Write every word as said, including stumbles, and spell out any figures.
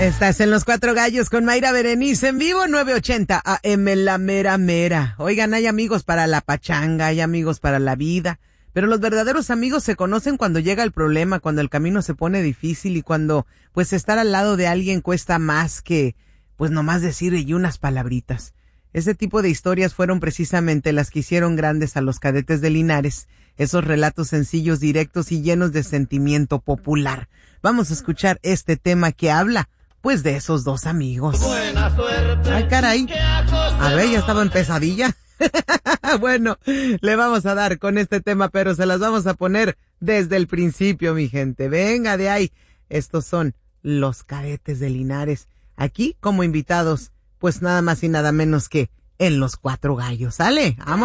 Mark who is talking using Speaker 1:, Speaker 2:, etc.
Speaker 1: Estás en Los Cuatro Gallos con Mayra Berenice en vivo, nueve ochenta A M, la mera mera. Oigan, hay amigos para la pachanga, hay amigos para la vida, pero los verdaderos amigos se conocen cuando llega el problema, cuando el camino se pone difícil y cuando, pues, estar al lado de alguien cuesta más que, pues, nomás decirle unas palabritas. Ese tipo de historias fueron precisamente las que hicieron grandes a los Cadetes de Linares, esos relatos sencillos, directos y llenos de sentimiento popular. Vamos a escuchar este tema que habla, pues, de esos dos amigos.
Speaker 2: Buena suerte.
Speaker 1: Ay, caray. A ver, ya estaba en pesadilla. Bueno, le vamos a dar con este tema, pero se las vamos a poner desde el principio, mi gente. Venga de ahí. Estos son los Cadetes de Linares. Aquí, como invitados, pues nada más y nada menos que en Los Cuatro Gallos. ¿Sale? Vamos.